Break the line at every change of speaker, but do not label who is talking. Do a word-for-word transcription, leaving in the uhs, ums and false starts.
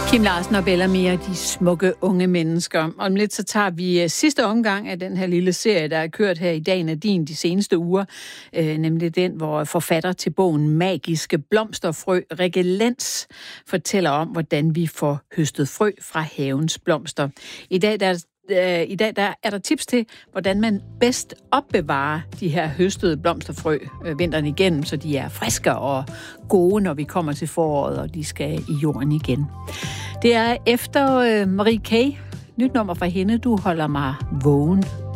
Kim Larsen og Bellamy og de smukke unge mennesker. Om lidt så tager vi sidste omgang af den her lille serie, der er kørt her i Dagen af din de seneste uger. Øh, nemlig den, hvor forfatter til bogen Magiske blomsterfrø, Rikke Lenz, fortæller om, hvordan vi får høstet frø fra havens blomster. I dag der I dag der er der tips til, hvordan man bedst opbevarer de her høstede blomsterfrø øh, vinteren igennem, så de er friske og gode, når vi kommer til foråret, og de skal i jorden igen. Det er efter øh, Marie K. Nyt nummer fra hende, Du holder mig vågen.